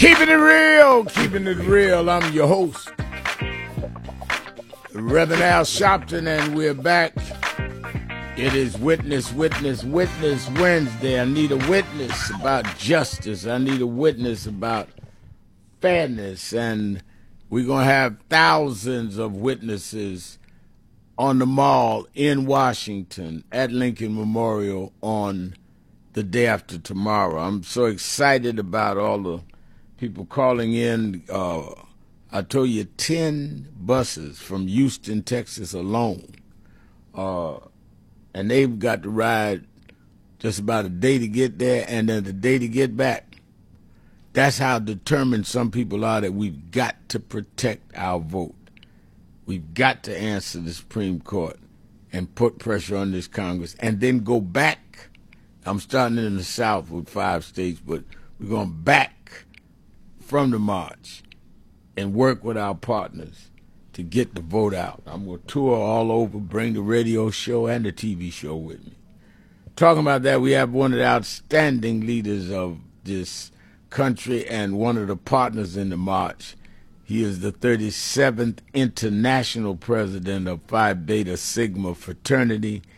Keeping it real, keeping it real. I'm your host, Reverend Al Sharpton, and we're back. It is Witness Wednesday. I need a witness about justice. I need a witness about fairness. And we're going to have thousands of witnesses on the Mall in Washington at Lincoln Memorial on the day after tomorrow. I'm so excited about all the people calling in. I told you 10 buses from Houston, Texas alone. And they've got to ride just about a day to get there and then a day to get back. That's how determined some people are that we've got to protect our vote. We've got to answer the Supreme Court and put pressure on this Congress and then go back. I'm starting in the South with 5 states, but we're going back from the march and work with our partners to get the vote out. I'm going to tour all over, bring the radio show and the TV show with me. Talking about that, we have one of the outstanding leaders of this country and one of the partners in the march. He is the 37th International President of Phi Beta Sigma Fraternity.